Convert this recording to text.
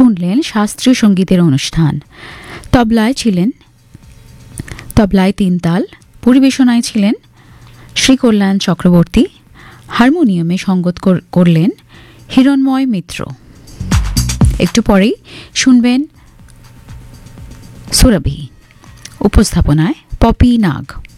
শুনলেন শাস্ত্রীয় সঙ্গীতের অনুষ্ঠান। তবলায় তিন তাল, পরিবেশনায় ছিলেন শ্রীকল্যাণ চক্রবর্তী, হারমোনিয়ামে সঙ্গত করলেন হিরণময় মিত্র। একটু পরেই শুনবেন সুরভি, উপস্থাপনায় পপি নাগ।